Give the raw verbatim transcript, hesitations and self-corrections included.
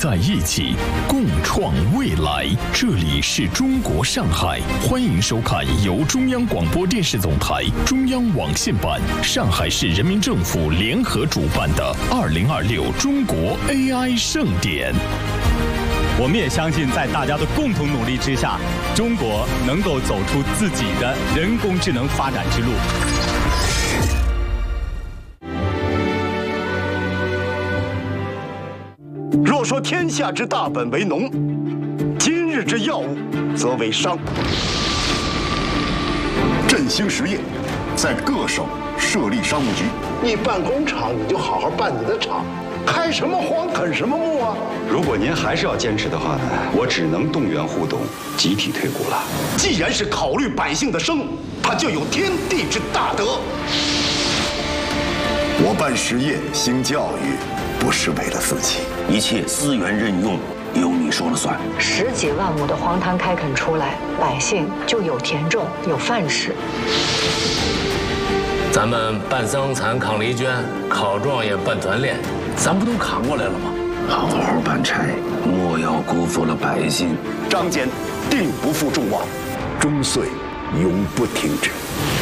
在一起，共创未来。这里是中国上海，欢迎收看由中央广播电视总台、中央网信办、上海市人民政府联合主办的二零二六中国 A I 盛典。 我们也相信，在大家的共同努力之下，中国能够走出自己的人工智能发展之路。 若说天下之大本为农，今日之要务则为商。振兴实业，在各省设立商务局。 你办工厂，你就好好办你的厂，开什么荒啃什么木啊！ 如果您还是要坚持的话呢，我只能动员互动，集体退股了。 既然是考虑百姓的生，他就有天地之大德。我办实业兴教育，不是为了自己， 一切资源任用由你说了算。 十几万亩的荒滩开垦出来，百姓就有田种，有饭吃。 咱们办桑蚕、扛犁捐、考状元、办团练，咱不都扛过来了吗？ 好好办差，莫要辜负了百姓。 张坚定不负众望， 终岁永不停止。